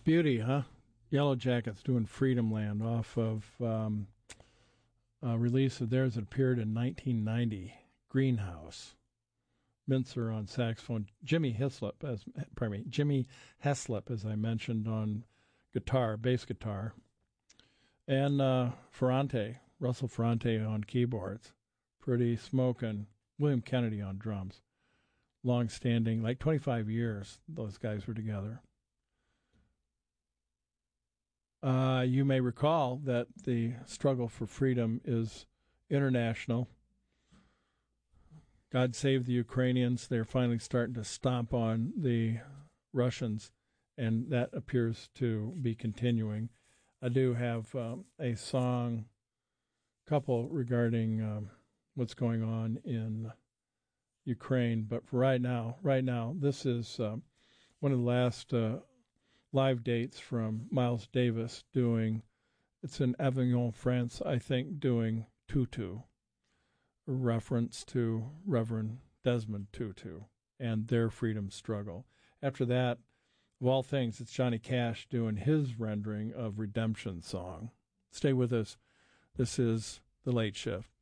Beauty, huh? Yellow Jackets doing Freedom Land off of a release of theirs that appeared in 1990, Greenhouse. Mintzer on saxophone, Jimmy Heslop, as I mentioned, on guitar, bass guitar, and Russell Ferrante on keyboards. Pretty smoking. William Kennedy on drums. Long-standing, like 25 years, those guys were together. You may recall that the struggle for freedom is international. God save the Ukrainians. They're finally starting to stomp on the Russians, and that appears to be continuing. I do have a couple regarding what's going on in Ukraine, but for right now, this is one of the last live dates from Miles Davis it's in Avignon, France, I think, doing Tutu, a reference to Reverend Desmond Tutu and their freedom struggle. After that, of all things, it's Johnny Cash doing his rendering of Redemption Song. Stay with us. This is The Late Shift.